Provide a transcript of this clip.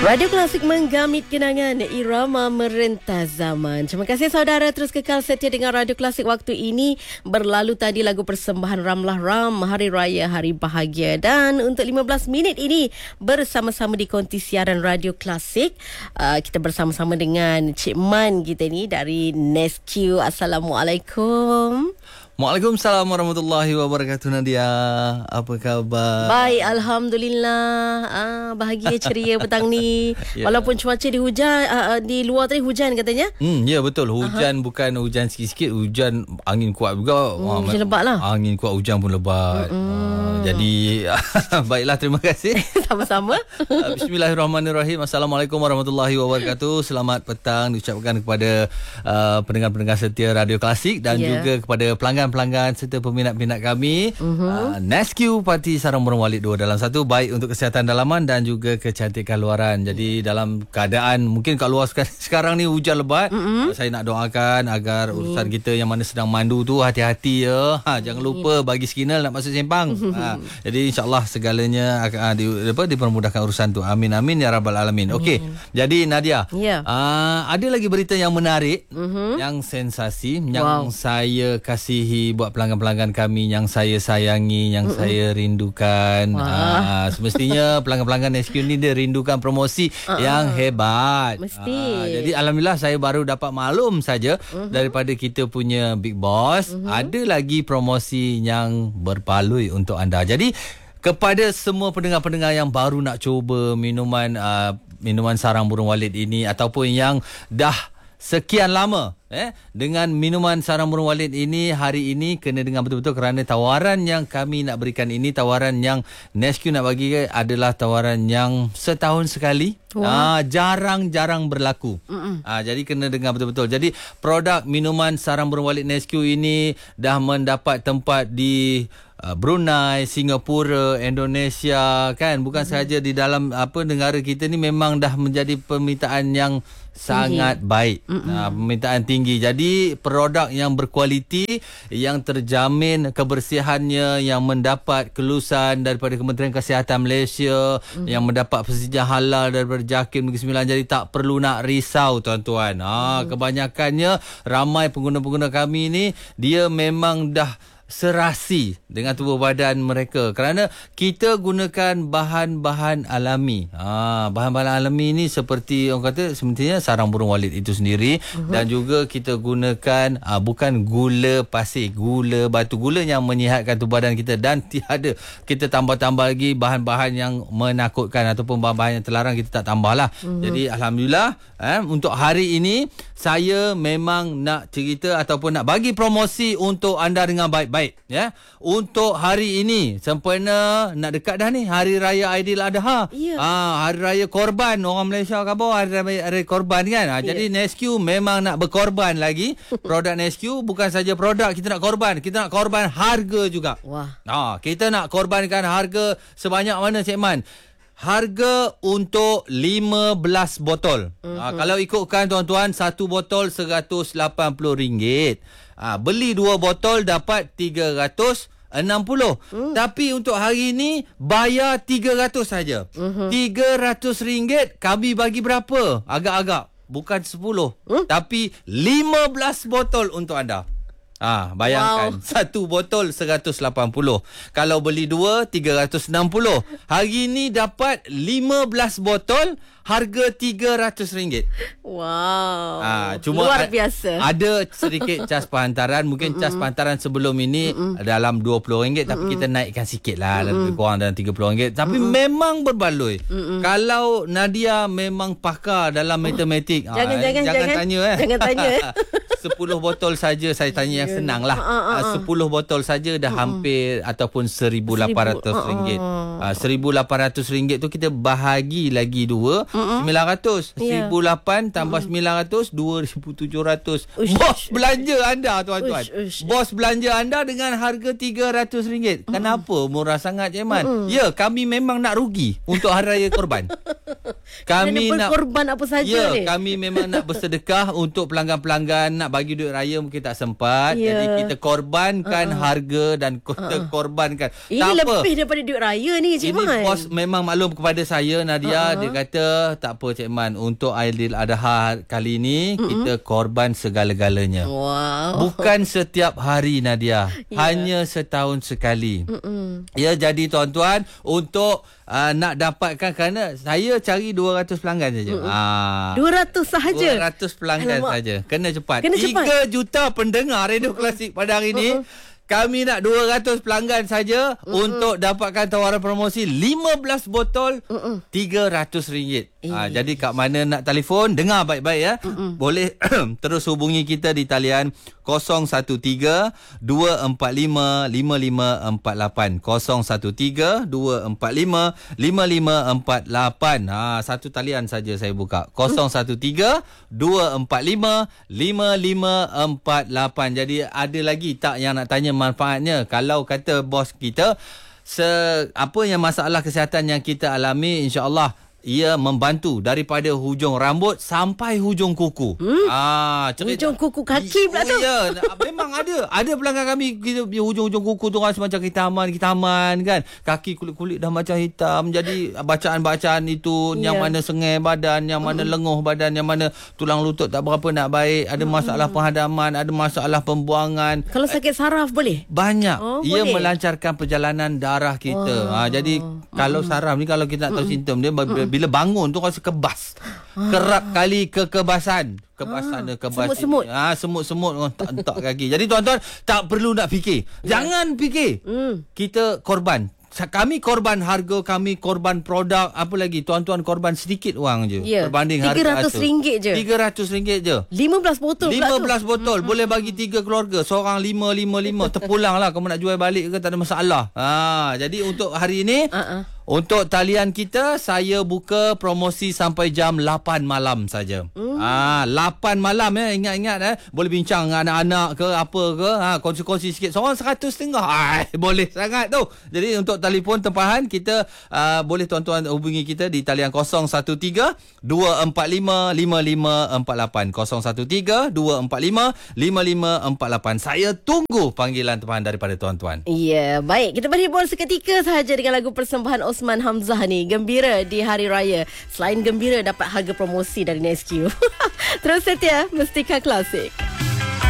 Radio Klasik menggamit kenangan irama merentas zaman. Terima kasih saudara terus kekal setia dengan Radio Klasik. Waktu ini berlalu tadi lagu persembahan Ramlah Ram Hari Raya Hari Bahagia, dan untuk 15 minit ini bersama-sama di konti siaran Radio Klasik, kita bersama-sama dengan Cik Man kita ni dari Nesque. Assalamualaikum. Waalaikumsalam warahmatullahi wabarakatuh. Nadia, apa khabar? Baik, Alhamdulillah. Bahagia ceria petang ni. Yeah. Walaupun cuaca di luar tadi hujan katanya. Ya betul. Hujan bukan hujan sikit-sikit, hujan angin kuat juga. Hujan lebat lah. Angin kuat, hujan pun lebat. Jadi baiklah, terima kasih. Sama-sama. Bismillahirrahmanirrahim. Assalamualaikum warahmatullahi wabarakatuh. Selamat petang diucapkan kepada pendengar-pendengar setia Radio Klasik dan juga kepada pelanggan-pelanggan serta peminat-peminat kami. Nesque Parti Sarang Burung Walid 2 dalam 1, baik untuk kesihatan dalaman dan juga kecantikan luaran. Jadi dalam keadaan mungkin kat luar sekarang ni hujan lebat, saya nak doakan agar urusan kita yang mana sedang mandu tu hati-hati ya. Jangan lupa bagi signal nak masuk sempang. Jadi insyaAllah segalanya akan dipermudahkan urusan tu. Amin amin ya rabbal alamin. Okey. Jadi Nadia, ada lagi berita yang menarik, yang sensasi, yang saya kasihi buat pelanggan-pelanggan kami yang saya sayangi, yang saya rindukan. Semestinya pelanggan-pelanggan Nesque ni dia rindukan promosi yang hebat. Mesti. Jadi alhamdulillah saya baru dapat maklum saja daripada kita punya Big Boss, ada lagi promosi yang berbaloi untuk anda. Jadi kepada semua pendengar-pendengar yang baru nak cuba minuman sarang burung walid ini, ataupun yang dah sekian lama dengan minuman sarang burung walid ini, hari ini kena dengar betul-betul, kerana tawaran yang kami nak berikan ini, tawaran yang Nesque nak bagi adalah tawaran yang setahun sekali. Jarang-jarang berlaku. Jadi kena dengar betul-betul. Jadi produk minuman sarang burung walid Nesque ini dah mendapat tempat di Brunei, Singapura, Indonesia, kan, bukan sahaja di dalam negara kita ni, memang dah menjadi permintaan yang sangat baik. Permintaan tinggi. Jadi produk yang berkualiti, yang terjamin kebersihannya, yang mendapat kelulusan daripada Kementerian Kesihatan Malaysia, yang mendapat persijah halal daripada JAKIM Negeri Sembilan. Jadi tak perlu nak risau tuan-tuan. Kebanyakannya ramai pengguna-pengguna kami ni, dia memang dah serasi dengan tubuh badan mereka, kerana kita gunakan bahan-bahan alami. Bahan-bahan alami ni seperti orang kata semestinya sarang burung walid itu sendiri, dan juga kita gunakan bukan gula pasir, gula batu, gula yang menyihatkan tubuh badan kita, dan tiada kita tambah-tambah lagi bahan-bahan yang menakutkan ataupun bahan-bahan yang terlarang, kita tak tambahlah. Jadi alhamdulillah, untuk hari ini saya memang nak cerita ataupun nak bagi promosi untuk anda dengan baik-baik. Untuk hari ini, sempena nak dekat dah ni Hari Raya Aidiladha. Hari Raya Korban, orang Malaysia khabar Hari Raya Korban kan. Jadi Nesque memang nak berkorban lagi. Produk Nesque bukan saja produk kita nak korban, kita nak korban harga juga. Kita nak korbankan harga sebanyak mana, Cik Man? Harga untuk 15 botol. Kalau ikutkan tuan-tuan, satu botol RM180. Beli 2 botol dapat 360. Tapi untuk hari ini bayar 300 saja. RM300 kami bagi berapa? Agak-agak bukan 10, tapi 15 botol untuk anda. Bayangkan, satu botol 180. Kalau beli 2, 360. Hari ni dapat 15 botol, harga RM300. Cuma luar biasa. Ada sedikit cas penghantaran. Mungkin cas penghantaran sebelum ini dalam RM20, tapi kita naikkan sikit lah, lebih kurang dalam RM30. Tapi memang berbaloi. Kalau Nadia memang pakar dalam matematik, jangan tanya. Jangan tanya. 10 botol saja, saya tanya yang senang lah. 10 botol saja dah hampir ataupun RM1,800. RM1,800 tu kita bahagi lagi 2, 900. 1,800 tambah 900, 2,700. Bos belanja anda, tuan-tuan. Bos belanja anda dengan harga RM300. Kenapa murah sangat, Cik Man? Ya, kami memang nak rugi untuk Hari Raya Korban. Kami nak berkorban apa saja ni. Kami memang nak bersedekah untuk pelanggan-pelanggan, nak nak bagi duit raya mungkin tak sempat. Jadi kita korbankan harga dan kita korbankan. Ini tak apa. lebih daripada duit raya ni Cik Man. Ini bos memang maklum kepada saya Nadia. Dia kata tak apa Cik Man, untuk Aidiladha kali ni kita korban segala-galanya. Wow. Bukan setiap hari Nadia, hanya setahun sekali. Ya, jadi tuan-tuan, untuk nak dapatkan, kerana saya cari 200 pelanggan saja. 200 sahaja. 200 pelanggan saja. Kena cepat. Kena cepat. 3 juta pendengar Radio Klasik pada hari ini. Kami nak 200 pelanggan saja untuk dapatkan tawaran promosi 15 botol RM300. Jadi kat mana nak telefon, dengar baik-baik ya. Boleh terus hubungi kita di talian 013-245-5548. 013-245-5548. Satu talian saja saya buka. 013-245-5548. Jadi ada lagi tak yang nak tanya manfaatnya? Kalau kata bos kita, apa yang masalah kesihatan yang kita alami, insya-Allah ia membantu daripada hujung rambut sampai hujung kuku. Hujung kuku kaki pula tu. Ya, memang ada. Ada pelanggan kami, kita hujung-hujung kuku tu rasa macam kitaman kan. Kaki kulit-kulit dah macam hitam. Jadi bacaan-bacaan itu yang mana sengai badan, yang mana lenguh badan, yang mana tulang lutut tak berapa nak baik, ada masalah penghadaman, ada masalah pembuangan. Kalau sakit saraf boleh? Banyak. Ia boleh. Melancarkan perjalanan darah kita. Jadi kalau saraf ni, kalau kita nak tahu simptom dia, bila bangun tu rasa kebas. Kerap kali kekebasan. Semut-semut. Semut-semut entak kaki. Jadi tuan-tuan tak perlu nak fikir. Jangan fikir. Kita korban. Kami korban harga, kami korban produk, apa lagi, tuan-tuan korban sedikit wang je berbanding harga RM300 je. RM300 je. 15 botol 15 botol boleh bagi 3 keluarga, seorang 5 terpulang lah. Kamu nak jual balik ke tak ada masalah. Jadi untuk hari ini untuk talian kita, saya buka promosi sampai jam 8 malam saja. 8 malam ya, ingat-ingat boleh bincang dengan anak-anak ke apa ke, kongsi-kongsi sikit. Seorang 150. Boleh sangat tu. Jadi untuk telefon tempahan kita, boleh tuan-tuan hubungi kita di talian 013-245-5548. 013-245-5548. Saya tunggu panggilan tempahan daripada tuan-tuan. Ya, baik. Kita berhibur seketika sahaja dengan lagu persembahan Osman Hamzah ni. Gembira di Hari Raya. Selain gembira, dapat harga promosi dari Nesque. Terus setia Mustika Klasik.